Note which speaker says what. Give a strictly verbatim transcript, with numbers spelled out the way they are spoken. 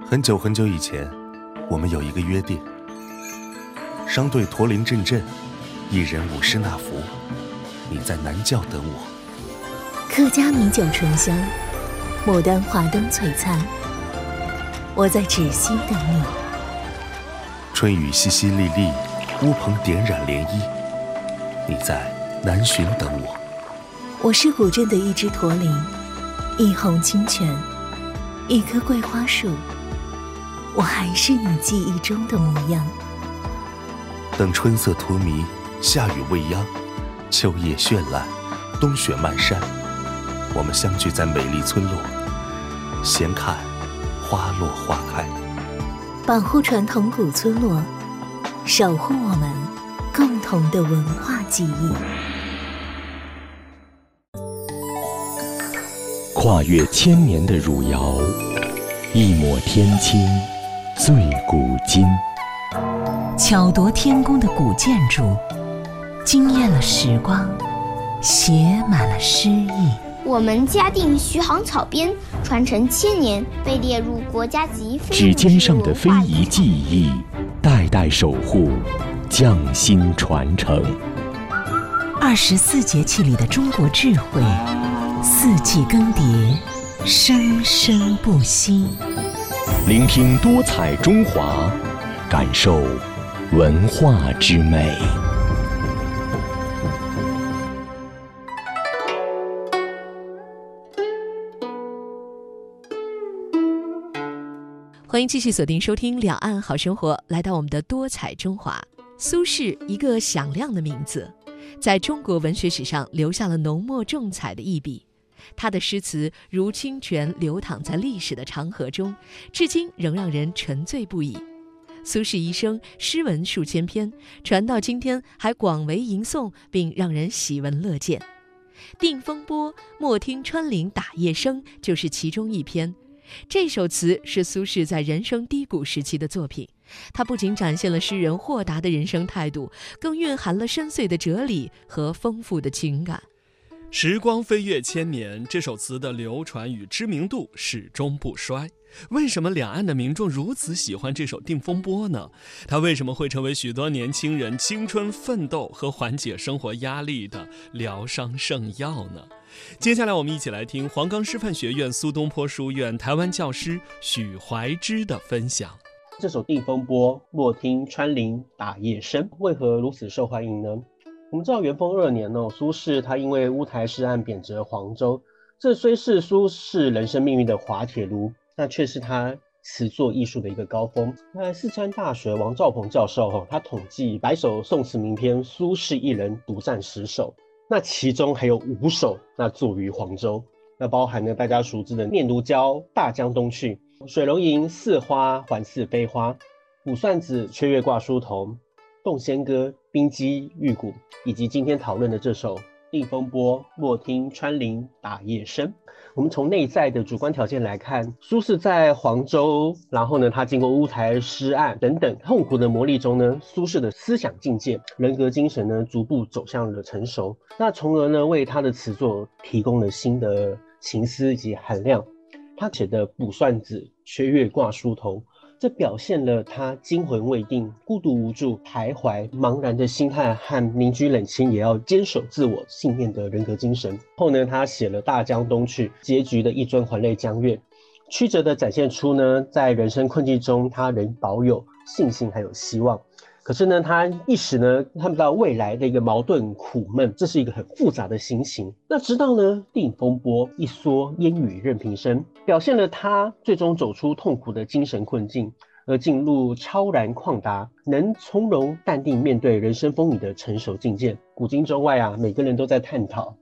Speaker 1: 很久很久以前，我们有一个约定：商队驼铃阵阵，一人五十纳福。你在南教等我。
Speaker 2: 客家米酒醇香，牡丹花灯璀璨。我在芷溪等你。
Speaker 1: 春雨淅淅沥沥，乌篷点染涟漪。你在南浔等我。
Speaker 2: 我是古镇的一只驼铃，一泓清泉，一棵桂花树。我还是你记忆中的模样。
Speaker 1: 等春色脱迷，夏雨未央，秋叶绚烂，冬雪漫山，我们相聚在美丽村落，闲看花落花开。
Speaker 2: 保护传统古村落，守护我们共同的文化记忆。
Speaker 3: 跨越千年的汝窑，一抹天青醉古今。
Speaker 2: 巧夺天工的古建筑，惊艳了时光，写满了诗意。
Speaker 4: 我们嘉定徐杭草编传承千年，被列入国家级非
Speaker 3: 指尖上的非遗技艺，代代守护，匠心传承。
Speaker 2: 二十四节气里的中国智慧，四季更迭，生生不息。
Speaker 3: 聆听多彩中华，感受文化之美。
Speaker 5: 欢迎继续锁定收听两岸好生活，来到我们的多彩中华。苏轼，一个响亮的名字，在中国文学史上留下了浓墨重彩的一笔。他的诗词如清泉流淌在历史的长河中，至今仍让人沉醉不已。苏轼一生诗文数千篇，传到今天还广为吟诵，并让人喜闻乐见。定风波，莫听穿林打叶声就是其中一篇。这首词是苏轼在人生低谷时期的作品，它不仅展现了诗人豁达的人生态度，更蕴含了深邃的哲理和丰富的情感。
Speaker 6: 时光飞跃千年，这首词的流传与知名度始终不衰。为什么两岸的民众如此喜欢这首《定风波》呢？它为什么会成为许多年轻人青春奋斗和缓解生活压力的疗伤圣药呢？接下来我们一起来听黄冈师范学院苏东坡书院台湾教师许怀之的分享。
Speaker 7: 这首《定风波》，莫听穿林打叶声，为何如此受欢迎呢？我们知道元丰二年哦，苏轼他因为乌台诗案贬谪黄州，这虽是苏轼人生命运的滑铁卢，那却是他词作艺术的一个高峰。那四川大学王兆鹏教授哦，他统计百首宋词名篇，苏轼一人独占十首，那其中还有五首那作于黄州，那包含了大家熟知的《念奴娇·大江东去》、水龙吟似花还似非花、卜算子·缺月挂疏桐、洞仙歌、冰肌玉骨，以及今天讨论的这首《定风波》，莫听穿林打叶声。我们从内在的主观条件来看，苏轼在黄州，然后呢，他经过乌台诗案等等痛苦的磨砺中呢，苏轼的思想境界、人格精神呢，逐步走向了成熟。那从而呢，为他的词作提供了新的情思以及含量。他写的《卜算子》“缺月挂疏桐”，这表现了他惊魂未定、孤独无助、徘徊茫然的心态和凝聚冷清也要坚守自我信念的人格精神。后呢，他写了《大江东去》，结局的一樽还酹江月，曲折地展现出呢，在人生困境中，他仍保有信心还有希望。可是呢，他一时呢看不到未来的一个矛盾苦闷，这是一个很复杂的心情。那直到呢定风波，一蓑烟雨任平生，表现了他最终走出痛苦的精神困境，而进入超然旷达，能从容淡定面对人生风雨的成熟境界。古今中外啊，每个人都在探讨